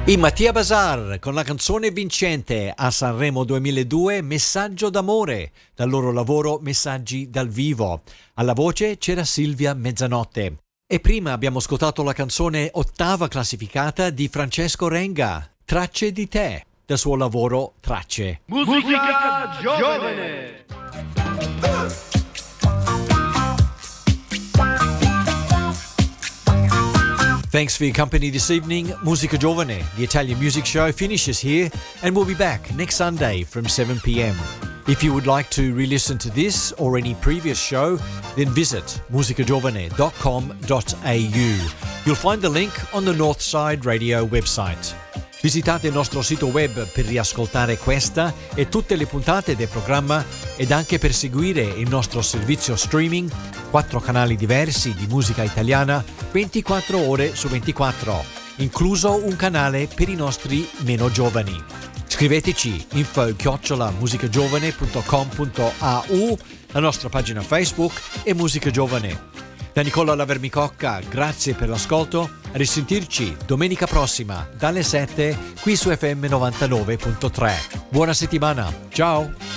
I Mattia Bazar con la canzone vincente a Sanremo 2002 Messaggio d'amore, dal loro lavoro Messaggi dal vivo. Alla voce c'era Silvia Mezzanotte. E prima abbiamo ascoltato la canzone ottava classificata di Francesco Renga, Tracce di te, dal suo lavoro Tracce. Musica giovane. Thanks for your company this evening. Musica Giovane, the Italian music show, finishes here, and we'll be back next Sunday from 7 p.m. If you would like to re-listen to this or any previous show, then visit musicagiovane.com.au. You'll find the link on the Northside Radio website. Visitate il nostro sito web per riascoltare questa e tutte le puntate del programma ed anche per seguire il nostro servizio streaming, 4 canali diversi di musica italiana, 24 ore su 24, incluso un canale per i nostri meno giovani. Scriveteci info@musicagiovane.com.au, la nostra pagina Facebook e Musica Giovane. Da Nicola Lavermicocca, grazie per l'ascolto. A risentirci domenica prossima dalle 7 qui su FM 99.3. Buona settimana, ciao!